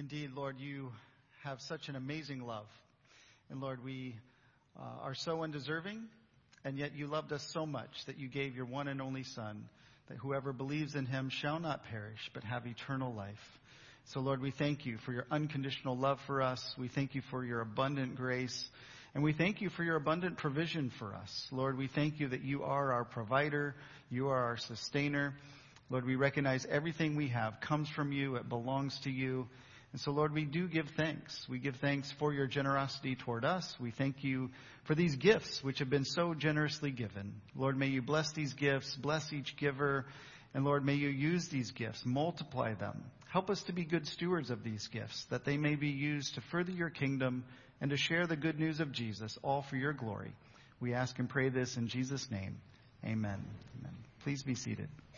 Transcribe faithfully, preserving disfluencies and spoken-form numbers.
Indeed, Lord, you have such an amazing love. And Lord, we uh, are so undeserving, and yet you loved us so much that you gave your one and only Son, that whoever believes in him shall not perish, but have eternal life. So Lord, we thank you for your unconditional love for us. We thank you for your abundant grace. And we thank you for your abundant provision for us. Lord, we thank you that you are our provider. You are our sustainer. Lord, we recognize everything we have comes from you. It belongs to you. And so, Lord, we do give thanks. We give thanks for your generosity toward us. We thank you for these gifts which have been so generously given. Lord, may you bless these gifts, bless each giver. And Lord, may you use these gifts, multiply them. Help us to be good stewards of these gifts, that they may be used to further your kingdom and to share the good news of Jesus, all for your glory. We ask and pray this in Jesus' name. Amen. Amen. Please be seated.